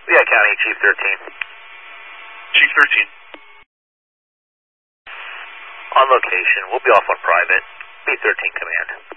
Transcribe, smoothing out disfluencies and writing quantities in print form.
Lehigh County, Chief 13. Chief 13. On location, we'll be off on private. B-13 command.